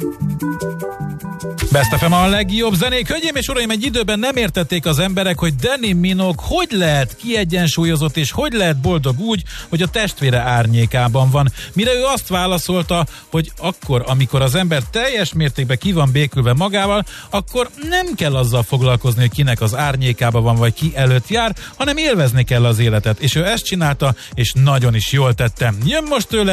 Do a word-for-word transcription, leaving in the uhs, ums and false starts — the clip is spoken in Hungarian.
Best ef em a legjobb zenék. Hölgyeim és uraim, egy időben nem értették az emberek, hogy Dani Minogue hogy lehet kiegyensúlyozott és hogy lehet boldog úgy, hogy a testvére árnyékában van. Mire ő azt válaszolta, hogy akkor, amikor az ember teljes mértékben ki van békülve magával, akkor nem kell azzal foglalkozni, hogy kinek az árnyékában van, vagy ki előtt jár, hanem élvezni kell az életet. És ő ezt csinálta, és nagyon is jól tette. Jön most tőle